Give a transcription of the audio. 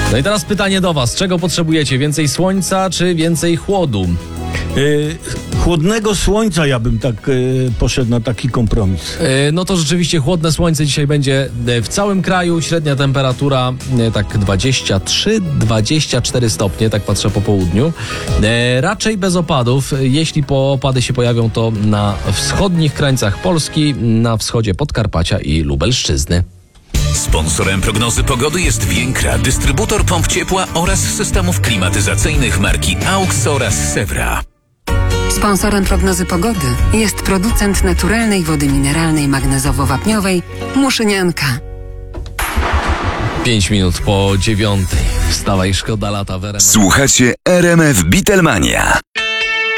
No i teraz pytanie do was. Czego potrzebujecie? Więcej słońca czy więcej chłodu? Chłodnego słońca ja bym tak poszedł na taki kompromis. No to rzeczywiście chłodne słońce dzisiaj będzie w całym kraju. Średnia temperatura tak 23-24 stopnie, tak patrzę po południu. Raczej bez opadów. Jeśli opady się pojawią, to na wschodnich krańcach Polski, na wschodzie Podkarpacia i Lubelszczyzny. Sponsorem prognozy pogody jest Więkra, dystrybutor pomp ciepła oraz systemów klimatyzacyjnych marki AUX oraz Sewra. Sponsorem prognozy pogody jest producent naturalnej wody mineralnej magnezowo-wapniowej Muszynianka. 5 minut po 9. Wstawaj, szkoda lata w RMF. Słuchacie RMF Beatlemania.